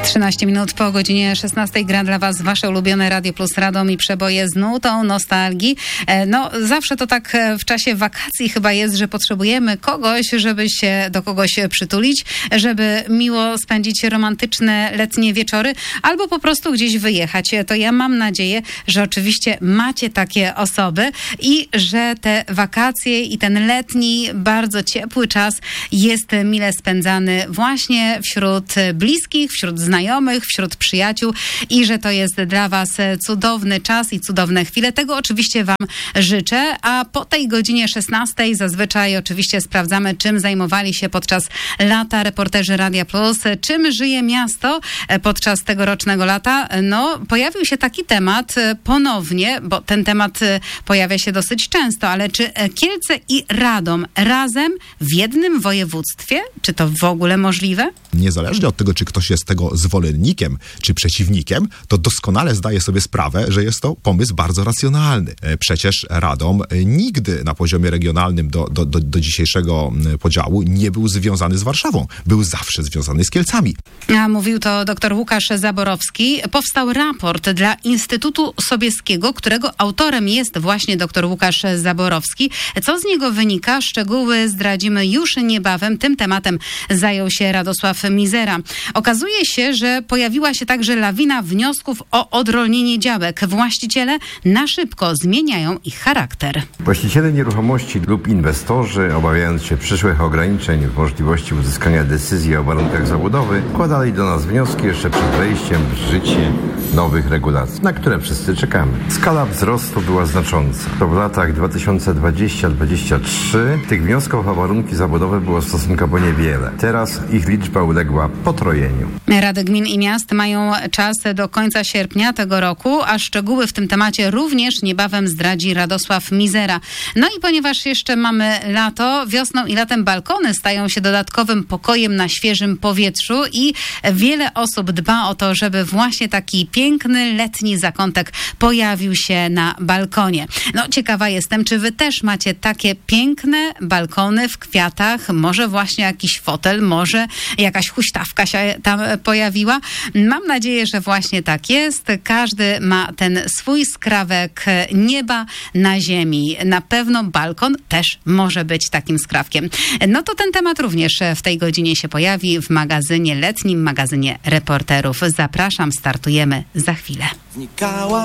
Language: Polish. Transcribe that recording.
13 minut po godzinie 16 gra dla Was Wasze ulubione Radio Plus Radom i przeboje z nutą nostalgii. No zawsze to tak w czasie wakacji chyba jest, że potrzebujemy kogoś, żeby się do kogoś przytulić, żeby miło spędzić romantyczne letnie wieczory albo po prostu gdzieś wyjechać. To ja mam nadzieję, że oczywiście macie takie osoby i że te wakacje i ten letni, bardzo ciepły czas jest mile spędzany właśnie wśród bliskich, wśród znajomych, wśród przyjaciół i że to jest dla Was cudowny czas i cudowne chwile. Tego oczywiście Wam życzę, a po tej godzinie 16 zazwyczaj oczywiście sprawdzamy, czym zajmowali się podczas lata reporterzy Radia Plus, czym żyje miasto podczas tegorocznego lata. No, pojawił się taki temat ponownie, bo ten temat pojawia się dosyć często, ale czy Kielce i Radom razem w jednym województwie? Czy to w ogóle możliwe? Niezależnie od tego, czy ktoś jest tego zwolennikiem, czy przeciwnikiem, to doskonale zdaje sobie sprawę, że jest to pomysł bardzo racjonalny. Przecież Radom nigdy na poziomie regionalnym do dzisiejszego podziału nie był związany z Warszawą. Był zawsze związany z Kielcami. A mówił to dr Łukasz Zaborowski. Powstał raport dla Instytutu Sobieskiego, którego autorem jest właśnie dr Łukasz Zaborowski. Co z niego wynika? Szczegóły zdradzimy już niebawem. Tym tematem zajął się Radosław Mizera. Okazuje się, że pojawiła się także lawina wniosków o odrolnienie działek. Właściciele na szybko zmieniają ich charakter. Właściciele nieruchomości lub inwestorzy, obawiając się przyszłych ograniczeń w możliwości uzyskania decyzji o warunkach zabudowy, składali do nas wnioski jeszcze przed wejściem w życie nowych regulacji, na które wszyscy czekamy. Skala wzrostu była znacząca. To w latach 2020-2023 tych wniosków o warunki zabudowy było stosunkowo niewiele. Teraz ich liczba uległa potrojeniu. Rady gmin i miast mają czas do końca sierpnia tego roku, a szczegóły w tym temacie również niebawem zdradzi Radosław Mizera. No i ponieważ jeszcze mamy lato, wiosną i latem balkony stają się dodatkowym pokojem na świeżym powietrzu i wiele osób dba o to, żeby właśnie taki piękny letni zakątek pojawił się na balkonie. No ciekawa jestem, czy wy też macie takie piękne balkony w kwiatach, może właśnie jakiś fotel, może jakaś huśtawka się tam pojawiła. Mam nadzieję, że właśnie tak jest. Każdy ma ten swój skrawek nieba na ziemi. Na pewno balkon też może być takim skrawkiem. No to ten temat również w tej godzinie się pojawi w magazynie letnim, magazynie reporterów. Zapraszam, startujemy za chwilę.